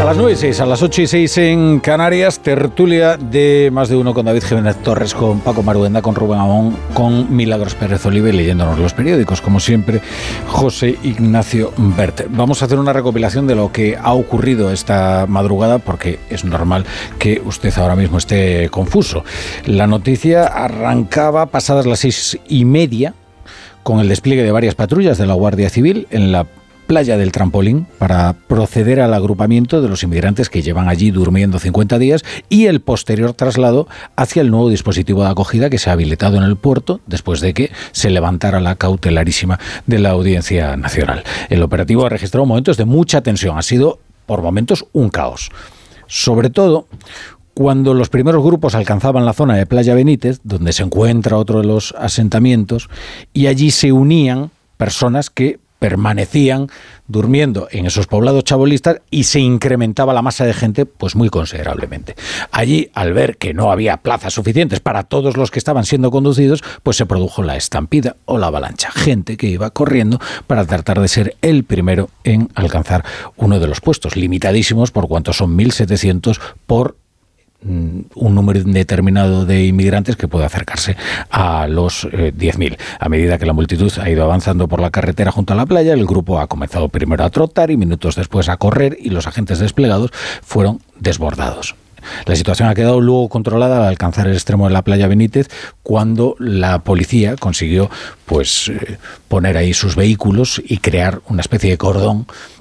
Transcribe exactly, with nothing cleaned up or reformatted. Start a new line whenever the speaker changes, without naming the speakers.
las nueve y seis, a las ocho y seis en Canarias, tertulia de Más de Uno con David Jiménez Torres, con Paco Maruenda, con Rubén Amón, con Milagros Pérez Olive, leyéndonos los periódicos, como siempre, José Ignacio Bert. Vamos a hacer una recopilación de lo que ha ocurrido esta madrugada, porque es normal que usted ahora mismo esté confuso. La noticia arrancaba pasadas las seis y media, con el despliegue de varias patrullas de la Guardia Civil en la playa del Trampolín para proceder al agrupamiento de los inmigrantes que llevan allí durmiendo cincuenta días y el posterior traslado hacia el nuevo dispositivo de acogida que se ha habilitado en el puerto después de que se levantara la cautelarísima de la Audiencia Nacional. El operativo ha registrado momentos de mucha tensión, ha sido por momentos un caos. Sobre todo cuando los primeros grupos alcanzaban la zona de Playa Benítez, donde se encuentra otro de los asentamientos, y allí se unían personas que permanecían durmiendo en esos poblados chabolistas y se incrementaba la masa de gente pues muy considerablemente. Allí, al ver que no había plazas suficientes para todos los que estaban siendo conducidos, pues se produjo la estampida o la avalancha. Gente que iba corriendo para tratar de ser el primero en alcanzar uno de los puestos, limitadísimos por cuanto son mil setecientos por un número indeterminado de inmigrantes que puede acercarse a los eh, diez mil. A medida que la multitud ha ido avanzando por la carretera junto a la playa, el grupo ha comenzado primero a trotar y minutos después a correr, y los agentes desplegados fueron desbordados. La situación ha quedado luego controlada al alcanzar el extremo de la Playa Benítez, cuando la policía consiguió pues eh, poner ahí sus vehículos y crear una especie de cordón